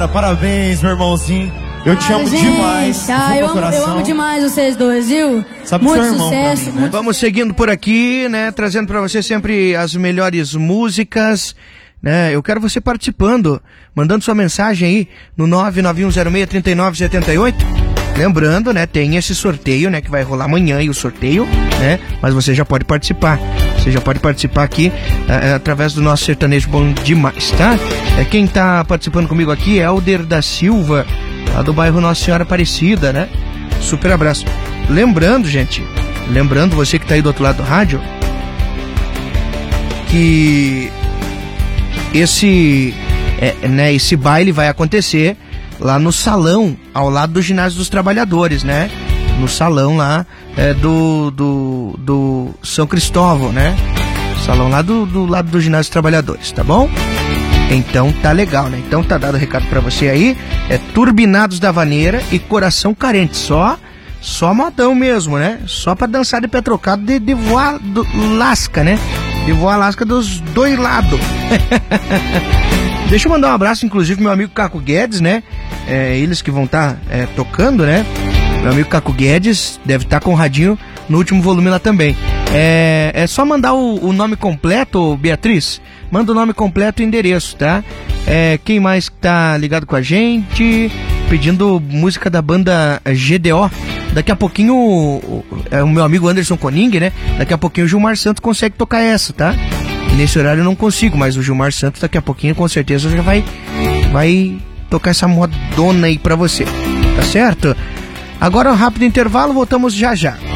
parabéns, meu irmãozinho. Eu te amo gente, demais. Eu amo demais vocês dois, viu? Sabe muito seu irmão sucesso. pra mim, né? Vamos seguindo por aqui, né? Trazendo pra você sempre as melhores músicas, né? Eu quero você participando, mandando sua mensagem aí no 991063978. Lembrando, né? Tem esse sorteio, né? Que vai rolar amanhã aí o sorteio, né? Mas você já pode participar. Você já pode participar aqui através do nosso sertanejo bom demais, tá? Quem tá participando comigo aqui é Helder da Silva, lá do bairro Nossa Senhora Aparecida, né? Super abraço. Lembrando, gente, você que tá aí do outro lado do rádio, que esse baile vai acontecer lá no salão, ao lado do Ginásio dos Trabalhadores, né? No salão lá do São Cristóvão, né? Salão lá do lado do Ginásio dos Trabalhadores, tá bom? Então tá legal, né? Então tá dado o recado pra você aí. Turbinados da Vaneira e Coração Carente. Só modão mesmo, né? Só pra dançar de pé trocado de voar lasca, né? De voar lasca dos dois lados. Deixa eu mandar um abraço, inclusive, pro meu amigo Caco Guedes, né? Eles que vão estar tocando, né? Meu amigo Caco Guedes deve estar com o radinho no último volume lá também. É só mandar o nome completo, Beatriz. Manda o nome completo e endereço, tá? Quem mais tá ligado com a gente? Pedindo música da banda GDO. Daqui a pouquinho o meu amigo Anderson Koning, né? Daqui a pouquinho o Gilmar Santos consegue tocar essa, tá? Nesse horário eu não consigo, mas o Gilmar Santos daqui a pouquinho com certeza já vai tocar essa modona aí pra você, tá certo? Agora um rápido intervalo, voltamos já já.